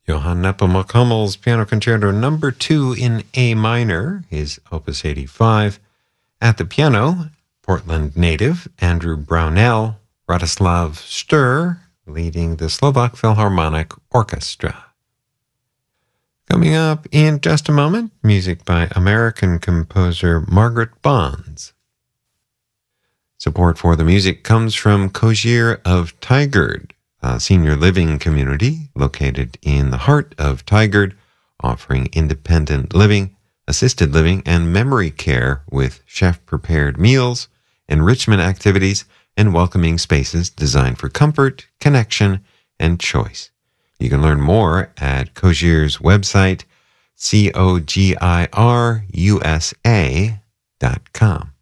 Johann Nepomuk Hummel's Piano Concerto No. 2 in A minor, his Opus 85. At the piano, Portland native Andrew Brownell, Radoslav Stur, leading the Slovak Philharmonic Orchestra. Coming up in just a moment, music by American composer Margaret Bonds. Support for the music comes from Kozhir of Tigard, a senior living community located in the heart of Tigard, offering independent living, assisted living, and memory care with chef-prepared meals, enrichment activities, and welcoming spaces designed for comfort, connection, and choice. You can learn more at Kozhir's website, COGIRUSA.com.